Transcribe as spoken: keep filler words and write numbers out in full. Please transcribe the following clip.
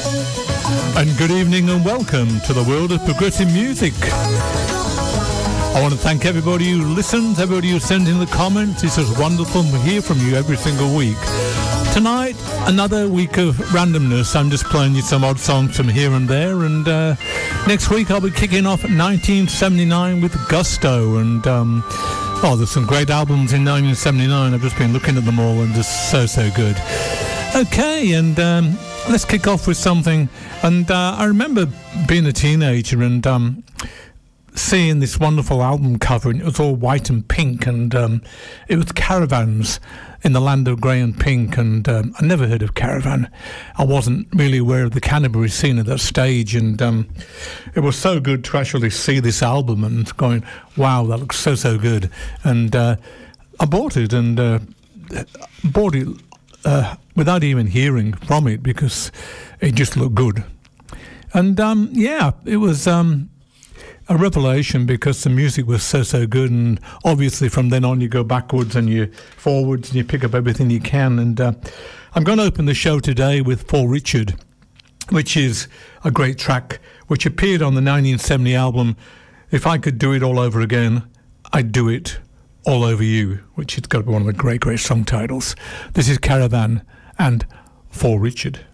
And good evening and welcome to the world of progressive music. I want to thank everybody who listens, everybody who sends in the comments. It's just wonderful to hear from you every single week. Tonight, another week of randomness. I'm just playing you some odd songs from here and there. And uh, next week I'll be kicking off at nineteen seventy-nine with Gusto. And um, oh, there's some great albums in nineteen seventy-nine. I've just been looking at them all and just so, so good. Okay, and um, let's kick off with something. And uh, I remember being a teenager and um, seeing this wonderful album cover, and it was all white and pink, and um, it was Caravans in the Land of Grey and Pink. And um, I never heard of Caravan. I wasn't really aware of the Canterbury scene at that stage, and um, it was so good to actually see this album and going, wow, that looks so, so good. And uh, I bought it, and uh, bought it uh, without even hearing from it because it just looked good. And um, yeah, it was um, a revelation because the music was so, so good. And obviously from then on you go backwards and you forwards and you pick up everything you can. And uh, I'm going to open the show today with For Richard, which is a great track which appeared on the nineteen seventy album If I Could Do It All Over Again, I'd Do It All Over You, which has got to be one of the great, great song titles. This is Caravan and For Richard.